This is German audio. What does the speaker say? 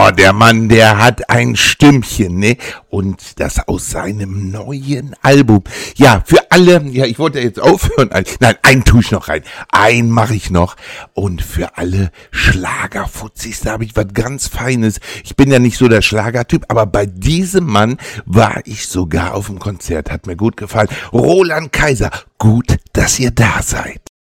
der Mann, der hat ein Stimmchen, ne? Und das aus seinem neuen Album. Ja, für alle, ja, ich wollte jetzt aufhören. Nein, einen tue ich noch rein. Einen mache ich noch. Und für alle Schlagerfutzis, da habe ich was ganz Feines. Ich bin ja nicht so der Schlagertyp, aber bei diesem Mann war ich sogar auf dem Konzert. Hat mir gut gefallen. Roland Kaiser, gut, dass ihr da seid.